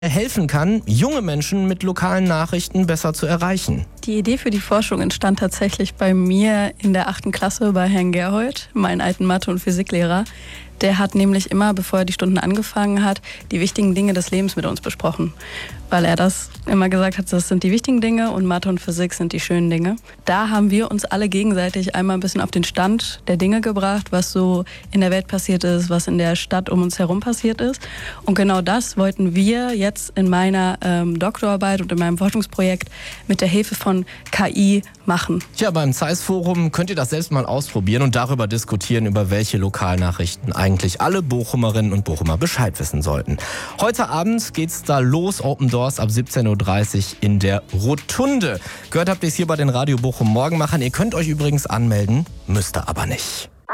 helfen kann, junge Menschen mit lokalen Nachrichten besser zu erreichen. Die Idee für die Forschung entstand tatsächlich bei mir in der 8. Klasse bei Herrn Gerhold, meinen alten Mathe- und Physiklehrer. Der hat nämlich immer, bevor er die Stunden angefangen hat, die wichtigen Dinge des Lebens mit uns besprochen. Weil er das immer gesagt hat, das sind die wichtigen Dinge und Mathe und Physik sind die schönen Dinge. Da haben wir uns alle gegenseitig einmal ein bisschen auf den Stand der Dinge gebracht, was so in der Welt passiert ist, was in der Stadt um uns herum passiert ist. Und genau das wollten wir jetzt in meiner Doktorarbeit und in meinem Forschungsprojekt mit der Hilfe von KI machen. Ja, beim Zeiss-Forum könnt ihr das selbst mal ausprobieren und darüber diskutieren, über welche Lokalnachrichten eigentlich alle Bochumerinnen und Bochumer Bescheid wissen sollten. Heute Abend geht's da los, Open Doors ab 17.30 Uhr in der Rotunde. Gehört habt ihr es hier bei den Radio Bochum Morgenmachern. Ihr könnt euch übrigens anmelden, müsst ihr aber nicht.